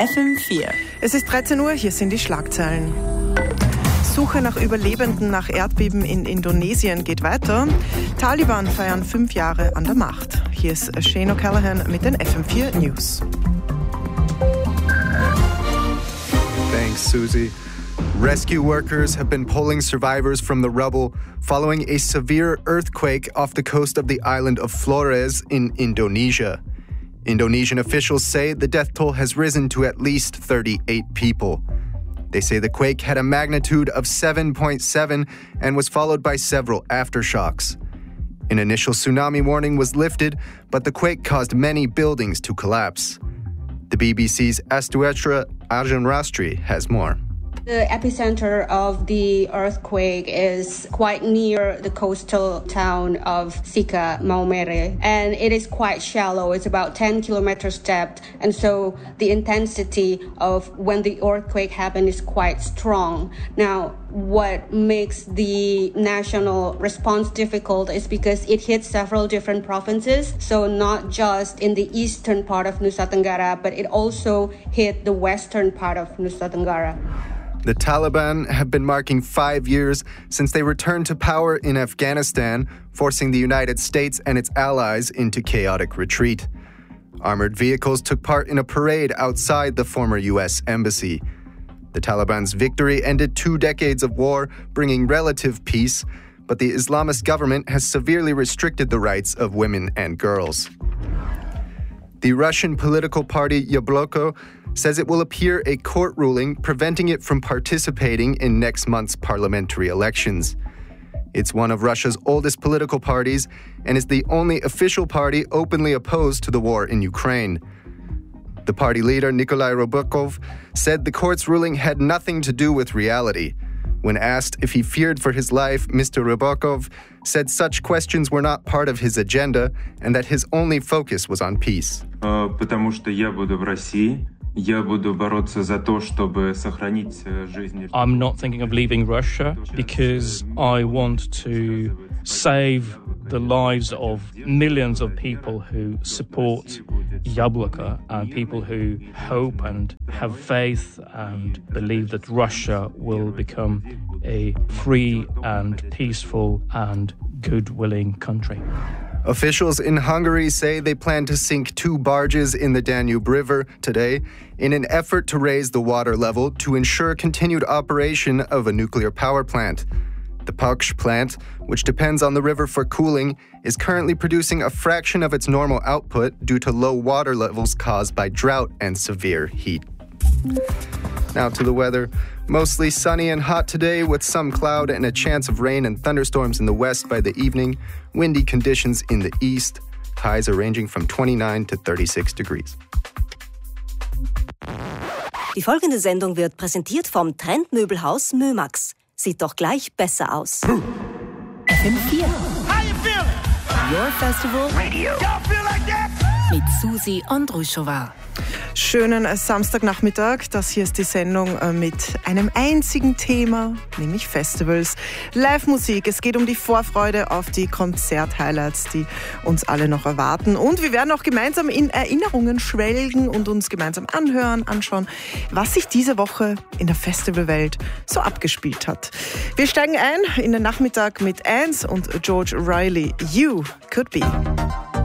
FM4. Es ist 13 Uhr, hier sind die Schlagzeilen. Suche nach Überlebenden nach Erdbeben in Indonesien geht weiter. Taliban feiern 5 Jahre an der Macht. Hier ist Shane O'Callaghan mit den FM4 News. Thanks, Susie. Rescue workers have been pulling survivors from the rubble following a severe earthquake off the coast of the island of Flores in Indonesia. Indonesian officials say the death toll has risen to at least 38 people. They say the quake had a magnitude of 7.7 and was followed by several aftershocks. An initial tsunami warning was lifted, but the quake caused many buildings to collapse. The BBC's Astuetra Ajanrastri has more. The epicenter of the earthquake is quite near the coastal town of Sika, Maumere, and it is quite shallow. It's about 10 kilometers depth, and so the intensity of when the earthquake happened is quite strong. Now, what makes the national response difficult is because it hit several different provinces, so not just in the eastern part of Nusa Tenggara, but it also hit the western part of Nusa Tenggara. The Taliban have been marking 5 years since they returned to power in Afghanistan, forcing the United States and its allies into chaotic retreat. Armored vehicles took part in a parade outside the former U.S. embassy. The Taliban's victory ended 2 decades of war, bringing relative peace, but the Islamist government has severely restricted the rights of women and girls. The Russian political party Yabloko says it will appeal a court ruling preventing it from participating in next month's parliamentary elections. It's one of Russia's oldest political parties and is the only official party openly opposed to the war in Ukraine. The party leader, Nikolai Rybakov, said the court's ruling had nothing to do with reality. When asked if he feared for his life, Mr. Rybakov said such questions were not part of his agenda and that his only focus was on peace. Потому что я буду в России. Я буду бороться за то, чтобы сохранить жизнь. I'm not thinking of leaving Russia because I want to save the lives of millions of people who support Yabloko and people who hope and have faith and believe that Russia will become a free and peaceful and good-willing country. Officials in Hungary say they plan to sink 2 barges in the Danube River today in an effort to raise the water level to ensure continued operation of a nuclear power plant. The Paks plant, which depends on the river for cooling, is currently producing a fraction of its normal output due to low water levels caused by drought and severe heat. Now to the weather. Mostly sunny and hot today with some cloud and a chance of rain and thunderstorms in the west by the evening. Windy conditions in the east. Highs are ranging from 29 to 36 degrees. Die folgende Sendung wird präsentiert vom Trendmöbelhaus Mömax. Sieht doch gleich besser aus. FM4. How you feeling? Your Festival Radio. Y'all feel like that? mit Susi Andruschova. Schönen Samstagnachmittag. Das hier ist die Sendung mit einem einzigen Thema, nämlich Festivals. Live-Musik. Es geht um die Vorfreude auf die Konzert-Highlights, die uns alle noch erwarten. Und wir werden auch gemeinsam in Erinnerungen schwelgen und uns gemeinsam anhören, anschauen, was sich diese Woche in der Festivalwelt so abgespielt hat. Wir steigen ein in den Nachmittag mit Ans und George Riley. You Could Be.